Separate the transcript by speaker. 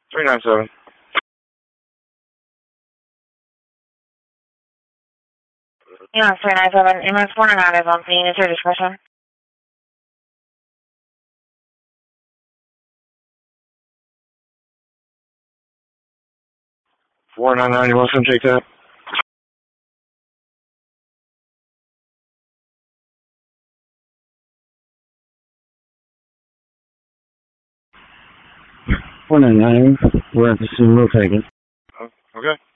Speaker 1: 397.
Speaker 2: Yeah, 397. MS 499 is on scene. It's your discretion.
Speaker 1: 499, you want to take that? We're at the scene, we'll take it.
Speaker 3: Okay.